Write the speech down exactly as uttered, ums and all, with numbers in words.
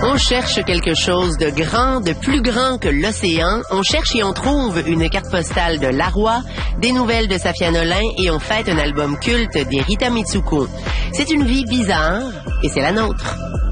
On cherche quelque chose de grand, de plus grand que l'océan. On cherche et on trouve une carte postale de Laroy, des nouvelles de Safia Nolin et on fête un album culte des Rita Mitsuko. C'est une vie bizarre et c'est la nôtre.